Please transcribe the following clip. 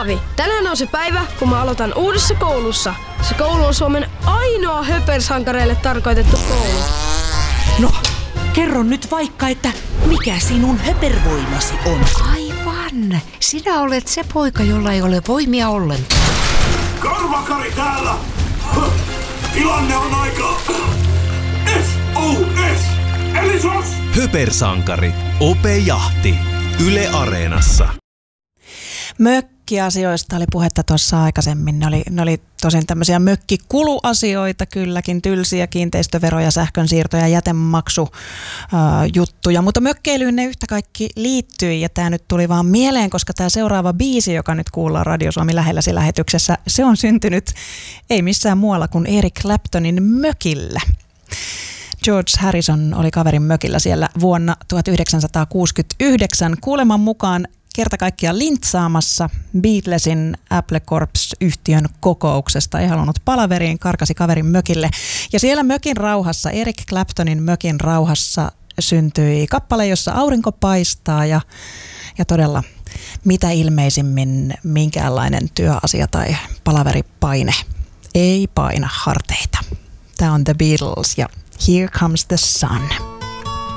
Paavi, tänään on se päivä, kun mä aloitan uudessa koulussa. Se koulu on Suomen ainoa höpersankareille tarkoitettu koulu. No, kerro nyt vaikka, että mikä sinun höpervoimasi on? Aivan. Sinä olet se poika, jolla ei ole voimia ollenkaan. Karvakari täällä! Tilanne on aika... SOS! Eli SOS! Höpersankari. Ope Jahti. Yle Areenassa. Mökkiasioista oli puhetta tuossa aikaisemmin. Ne oli tosin tämmöisiä mökkikuluasioita kylläkin, tylsiä kiinteistöveroja, sähkönsiirtoja, jätemaksujuttuja, mutta mökkeilyyn ne yhtä kaikki liittyi ja tämä nyt tuli vaan mieleen, koska tämä seuraava biisi, joka nyt kuullaan Radio Suomi lähelläsi lähetyksessä, se on syntynyt ei missään muualla kuin Eric Claptonin mökillä. George Harrison oli kaverin mökillä siellä vuonna 1969 kuuleman mukaan kerta kaikkiaan lintsaamassa Beatlesin Apple Corps-yhtiön kokouksesta. Ei halunnut palaveriin, karkasi kaverin mökille. Ja siellä mökin rauhassa, Eric Claptonin mökin rauhassa syntyi kappale, jossa aurinko paistaa ja todella mitä ilmeisimmin minkäänlainen työasia tai palaveripaine ei paina harteita. Tämä on The Beatles ja Here Comes the Sun.